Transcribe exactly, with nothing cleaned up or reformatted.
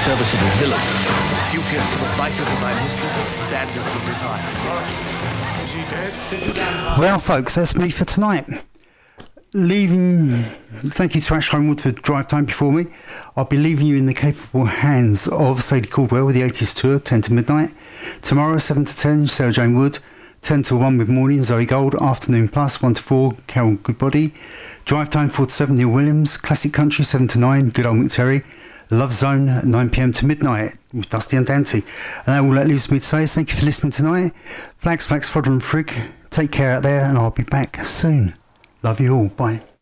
serviceable villain, duteous to the vices of my mistress, bandits of retire. Well, folks, that's me for tonight. Leaving, thank you to Ash Homewood for drive time before me. I'll be leaving you in the capable hands of Sadie Caldwell with the eighties tour, ten to midnight. Tomorrow, seven to ten, Sarah Jane Wood. ten to one with Morning, Zoe Gold. Afternoon Plus, one to four, Carol Goodbody. Drive time, four to seven, Neil Williams. Classic Country, seven to nine, Good Old McTerry. Love Zone, nine p.m. to midnight with Dusty and Dante. And all that leaves me to say is thank you for listening tonight. Flax, Flax, Fodder and Frig. Take care out there, and I'll be back soon. Love you all. Bye.